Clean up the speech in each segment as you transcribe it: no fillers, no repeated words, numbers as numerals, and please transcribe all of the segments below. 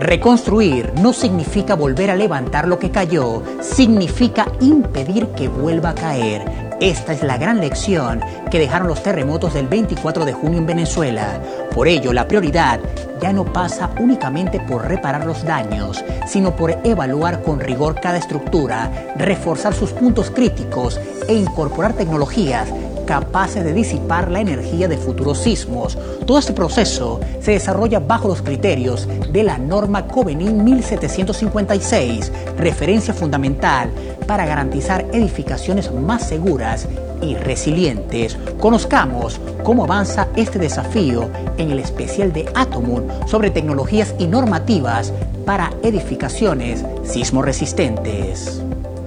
Reconstruir no significa volver a levantar lo que cayó, significa impedir que vuelva a caer. Esta es la gran lección que dejaron los terremotos del 24 de junio en Venezuela. Por ello, la prioridad ya no pasa únicamente por reparar los daños, sino por evaluar con rigor cada estructura, reforzar sus puntos críticos e incorporar tecnologías capaces de disipar la energía de futuros sismos. Todo este proceso se desarrolla bajo los criterios de la norma Covenin 1756, referencia fundamental para garantizar edificaciones más seguras y resilientes. Conozcamos cómo avanza este desafío en el especial de Atomun sobre tecnologías y normativas para edificaciones sismoresistentes.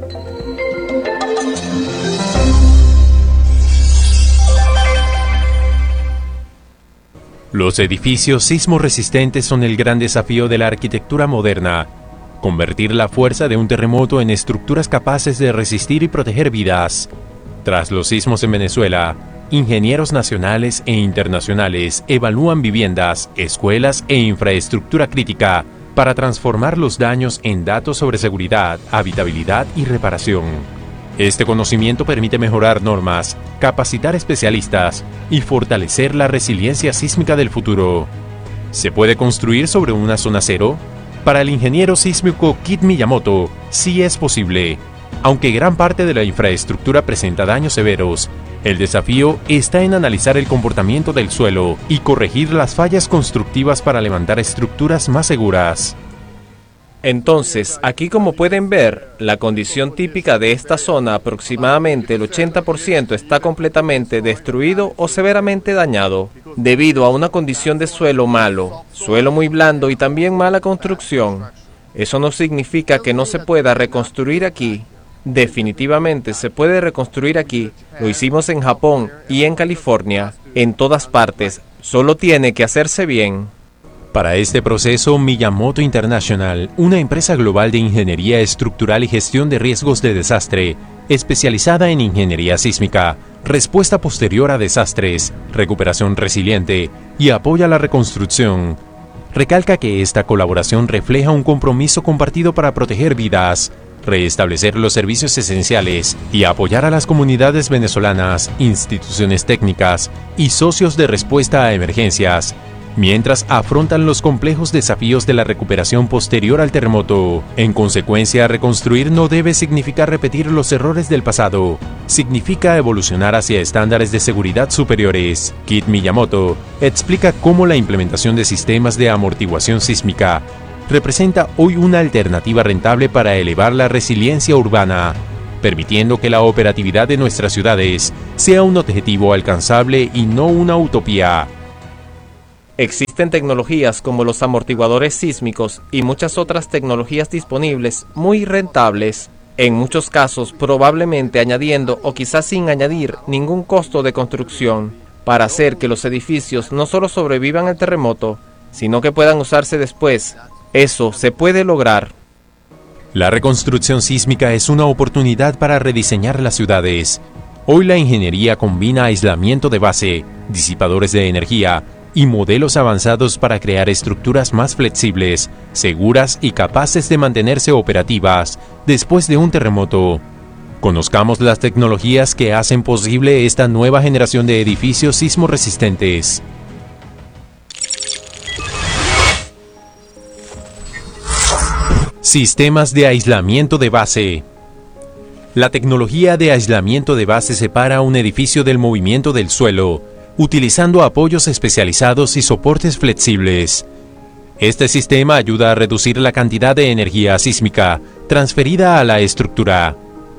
Los edificios sismoresistentes son el gran desafío de la arquitectura moderna. Convertir la fuerza de un terremoto en estructuras capaces de resistir y proteger vidas. Tras los sismos en Venezuela, ingenieros nacionales e internacionales evalúan viviendas, escuelas e infraestructura crítica para transformar los daños en datos sobre seguridad, habitabilidad y reparación. Este conocimiento permite mejorar normas, capacitar especialistas y fortalecer la resiliencia sísmica del futuro. ¿Se puede construir sobre una zona cero? Para el ingeniero sísmico Kit Miyamoto, sí es posible. Aunque gran parte de la infraestructura presenta daños severos, el desafío está en analizar el comportamiento del suelo y corregir las fallas constructivas para levantar estructuras más seguras. Entonces, aquí como pueden ver, la condición típica de esta zona, aproximadamente el 80% está completamente destruido o severamente dañado, debido a una condición de suelo malo, suelo muy blando y también mala construcción. Eso no significa que no se pueda reconstruir aquí. Definitivamente se puede reconstruir aquí. Lo hicimos en Japón y en California, en todas partes. Solo tiene que hacerse bien. Para este proceso, Miyamoto International, una empresa global de ingeniería estructural y gestión de riesgos de desastre, especializada en ingeniería sísmica, respuesta posterior a desastres, recuperación resiliente y apoyo a la reconstrucción, recalca que esta colaboración refleja un compromiso compartido para proteger vidas, restablecer los servicios esenciales y apoyar a las comunidades venezolanas, instituciones técnicas y socios de respuesta a emergencias, mientras afrontan los complejos desafíos de la recuperación posterior al terremoto. En consecuencia, reconstruir no debe significar repetir los errores del pasado, significa evolucionar hacia estándares de seguridad superiores. Kit Miyamoto explica cómo la implementación de sistemas de amortiguación sísmica representa hoy una alternativa rentable para elevar la resiliencia urbana, permitiendo que la operatividad de nuestras ciudades sea un objetivo alcanzable y no una utopía. Existen tecnologías como los amortiguadores sísmicos y muchas otras tecnologías disponibles muy rentables, en muchos casos probablemente añadiendo o quizás sin añadir ningún costo de construcción, para hacer que los edificios no solo sobrevivan al terremoto, sino que puedan usarse después. Eso se puede lograr. La reconstrucción sísmica es una oportunidad para rediseñar las ciudades. Hoy la ingeniería combina aislamiento de base, disipadores de energía y modelos avanzados para crear estructuras más flexibles, seguras y capaces de mantenerse operativas después de un terremoto. Conozcamos las tecnologías que hacen posible esta nueva generación de edificios sismoresistentes. Sistemas de aislamiento de base. La tecnología de aislamiento de base separa un edificio del movimiento del suelo, utilizando apoyos especializados y soportes flexibles. Este sistema ayuda a reducir la cantidad de energía sísmica transferida a la estructura.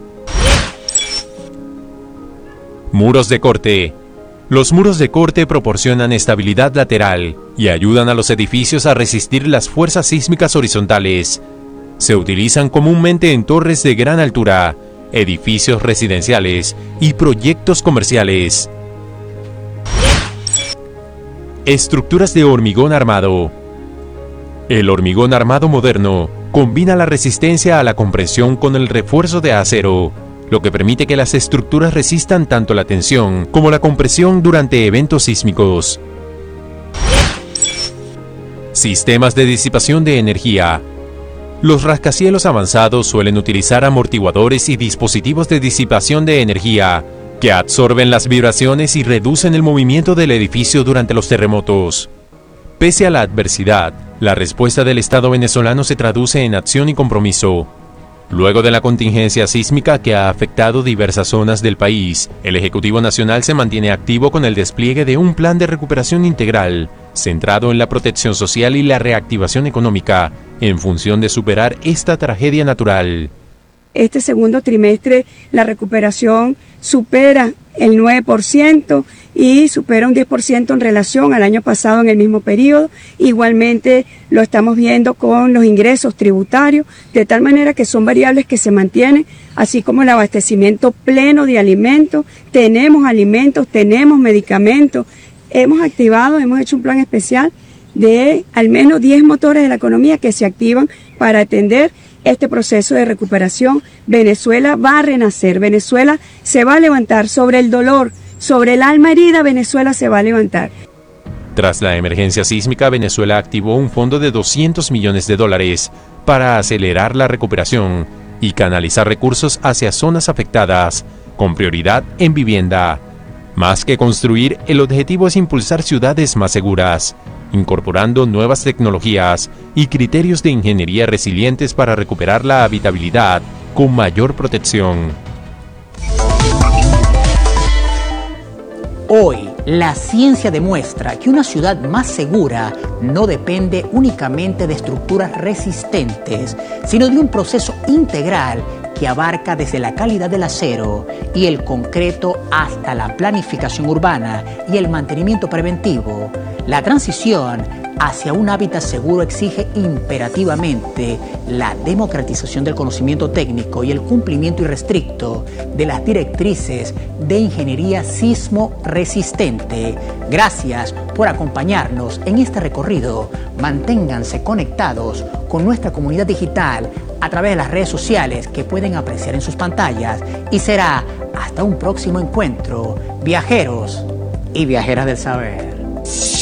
Muros de corte. Los muros de corte proporcionan estabilidad lateral y ayudan a los edificios a resistir las fuerzas sísmicas horizontales. Se utilizan comúnmente en torres de gran altura, edificios residenciales y proyectos comerciales. Estructuras de hormigón armado. El hormigón armado moderno combina la resistencia a la compresión con el refuerzo de acero, lo que permite que las estructuras resistan tanto la tensión como la compresión durante eventos sísmicos. Sistemas de disipación de energía. Los rascacielos avanzados suelen utilizar amortiguadores y dispositivos de disipación de energía que absorben las vibraciones y reducen el movimiento del edificio durante los terremotos. Pese a la adversidad, la respuesta del Estado venezolano se traduce en acción y compromiso. Luego de la contingencia sísmica que ha afectado diversas zonas del país, el Ejecutivo Nacional se mantiene activo con el despliegue de un plan de recuperación integral, centrado en la protección social y la reactivación económica, en función de superar esta tragedia natural. Este segundo trimestre la recuperación supera el 9% y supera un 10% en relación al año pasado en el mismo periodo. Igualmente lo estamos viendo con los ingresos tributarios, de tal manera que son variables que se mantienen, así como el abastecimiento pleno de alimentos. Tenemos medicamentos, hemos hecho un plan especial de al menos 10 motores de la economía que se activan para atender este proceso de recuperación. Venezuela va a renacer, Venezuela se va a levantar sobre el dolor, sobre el alma herida. Venezuela se va a levantar. Tras la emergencia sísmica, Venezuela activó un fondo de $200 millones para acelerar la recuperación y canalizar recursos hacia zonas afectadas, con prioridad en vivienda. Más que construir, el objetivo es impulsar ciudades más seguras, incorporando nuevas tecnologías y criterios de ingeniería resilientes para recuperar la habitabilidad con mayor protección. Hoy, la ciencia demuestra que una ciudad más segura no depende únicamente de estructuras resistentes, sino de un proceso integral que abarca desde la calidad del acero y el concreto hasta la planificación urbana y el mantenimiento preventivo. La transición hacia un hábitat seguro exige imperativamente la democratización del conocimiento técnico y el cumplimiento irrestricto de las directrices de ingeniería sismo resistente. Gracias por acompañarnos en este recorrido. Manténganse conectados con nuestra comunidad digital a través de las redes sociales que pueden apreciar en sus pantallas, y será hasta un próximo encuentro, viajeros y viajeras del saber.